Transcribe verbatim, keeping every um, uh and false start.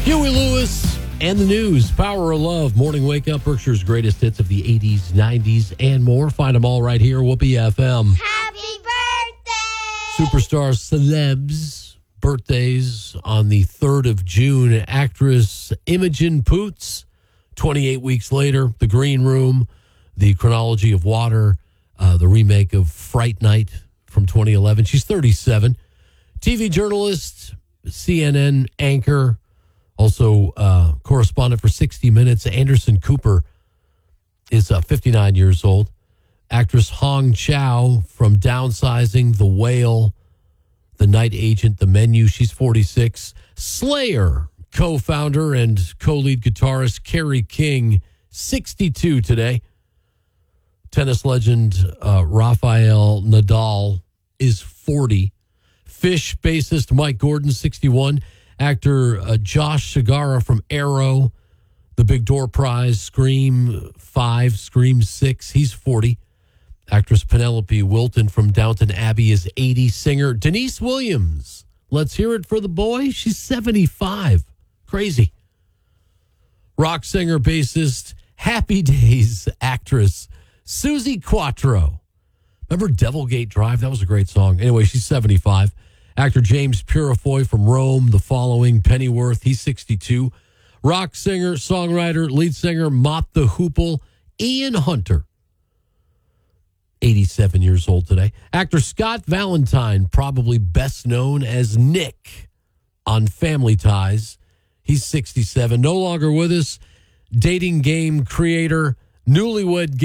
Huey Lewis and the news. Power of Love, Morning Wake Up, Berkshire's greatest hits of the eighties, nineties, and more. Find them all right here, Whoopee F M. Happy birthday! Superstar celebs birthdays on the third of June. Actress Imogen Poots, twenty-eight weeks later. The Green Room, The Chronology of Water, uh, the remake of Fright Night from twenty eleven. She's thirty-seven. T V journalist, C N N anchor, also uh, correspondent for sixty minutes. Anderson Cooper is uh, fifty-nine years old. Actress Hong Chow from Downsizing, The Whale, The Night Agent, The Menu. She's forty-six. Slayer co-founder and co-lead guitarist Kerry King, sixty-two today. Tennis legend uh, Rafael Nadal is forty. Fish bassist Mike Gordon, sixty-one. Actor uh, Josh Segarra from Arrow, The Big Door Prize, Scream five, Scream six, he's forty. Actress Penelope Wilton from Downton Abbey is eighty. Singer Denise Williams, let's hear it for the boy, she's seventy-five. Crazy. Rock singer, bassist, Happy Days actress Susie Quattro. Remember Devilgate Drive? That was a great song. Anyway, she's seventy-five. Actor James Purefoy from Rome, The Following, Pennyworth, he's sixty-two. Rock singer, songwriter, lead singer, Mott the Hoople, Ian Hunter, eighty-seven years old today. Actor Scott Valentine, probably best known as Nick on Family Ties, he's sixty-seven. No longer with us. Dating game creator, newlywed